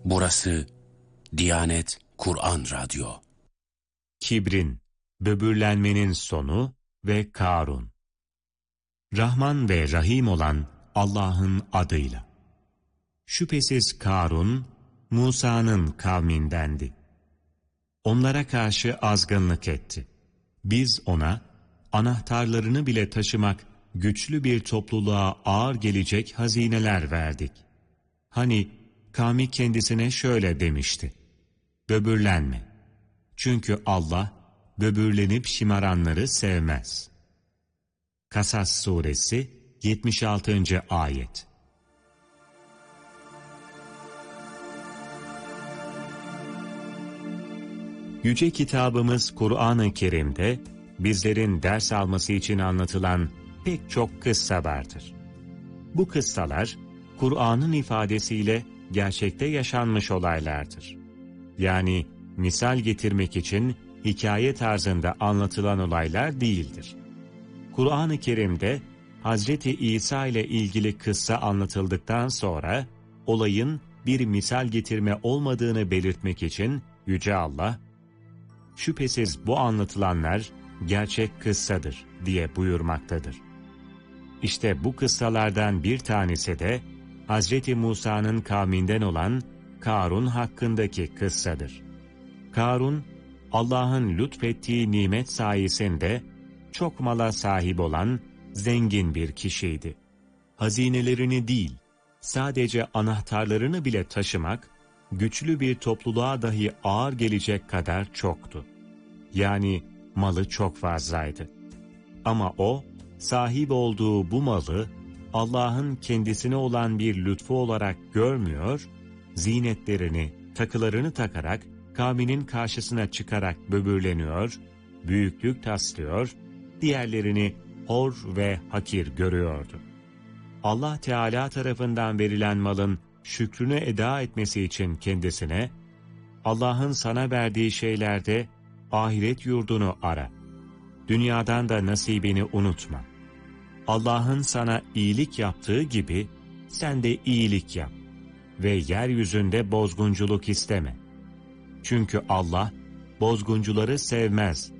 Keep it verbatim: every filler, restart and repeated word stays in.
Burası Diyanet Kur'an Radyo. Kibrin, böbürlenmenin sonu ve Karun. Rahman ve Rahim olan Allah'ın adıyla. Şüphesiz Karun, Musa'nın kavmindendi. Onlara karşı azgınlık etti. Biz ona, anahtarlarını bile taşımak güçlü bir topluluğa ağır gelecek hazineler verdik. Hani kavmi kendisine şöyle demişti: böbürlenme. Çünkü Allah, böbürlenip şımaranları sevmez. Kasas Suresi yetmiş altıncı Ayet. Yüce kitabımız Kur'an-ı Kerim'de bizlerin ders alması için anlatılan pek çok kıssa vardır. Bu kıssalar, Kur'an'ın ifadesiyle gerçekte yaşanmış olaylardır. Yani misal getirmek için hikaye tarzında anlatılan olaylar değildir. Kur'an-ı Kerim'de Hazreti İsa ile ilgili kıssa anlatıldıktan sonra olayın bir misal getirme olmadığını belirtmek için Yüce Allah, şüphesiz bu anlatılanlar gerçek kıssadır diye buyurmaktadır. İşte bu kıssalardan bir tanesi de Hazreti Musa'nın kavminden olan Karun hakkındaki kıssadır. Karun, Allah'ın lütfettiği nimet sayesinde çok mala sahip olan zengin bir kişiydi. Hazinelerini değil, sadece anahtarlarını bile taşımak, güçlü bir topluluğa dahi ağır gelecek kadar çoktu. Yani malı çok fazlaydı. Ama o, sahip olduğu bu malı, Allah'ın kendisine olan bir lütfu olarak görmüyor, zinetlerini, takılarını takarak, kavminin karşısına çıkarak böbürleniyor, büyüklük taslıyor, diğerlerini hor ve hakir görüyordu. Allah Teala tarafından verilen malın şükrünü eda etmesi için kendisine, Allah'ın sana verdiği şeylerde ahiret yurdunu ara, dünyadan da nasibini unutma. Allah'ın sana iyilik yaptığı gibi sen de iyilik yap ve yeryüzünde bozgunculuk isteme. Çünkü Allah bozguncuları sevmez